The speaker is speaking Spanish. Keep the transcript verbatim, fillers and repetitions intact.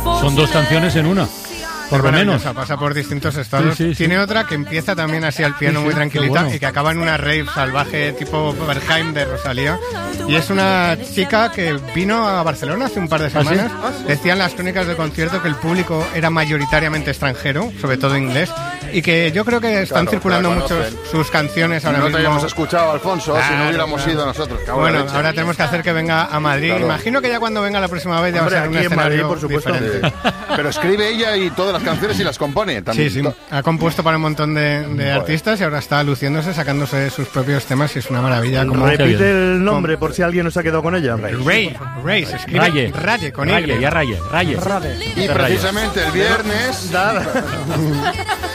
Son dos canciones en una. Por lo menos. Pasa por distintos estados. Sí, sí, sí. Tiene otra que empieza también así al piano Sí, sí, muy tranquilita bueno. y que acaba en una rave salvaje tipo Berghain de Rosalía. Y es una chica que vino a Barcelona hace un par de semanas. ¿Ah, sí? Decían las crónicas del concierto que el público era mayoritariamente extranjero, sobre todo inglés, y que yo creo que están Claro, circulando claro, mucho conocen. sus canciones ahora no mismo. te habíamos escuchado, Alfonso, Claro, si no hubiéramos claro. ido nosotros. Cago en Bueno, la leche. ahora tenemos que hacer que venga a Madrid. Claro. Imagino que ya cuando venga la próxima vez ya Hombre, va a ser un aquí en Madrid, escenario por supuesto. diferente. Sí. Pero escribe ella y todas las canciones y las compone también. Sí, sí. Ha compuesto para un montón de, de artistas y ahora está luciéndose, sacándose sus propios temas y es una maravilla. Como Repite el nombre por si alguien no se ha quedado con ella. Ray, Ray, se escribe Raye. Raye, con Raye, Y. ya Raye, Raye. Y precisamente el viernes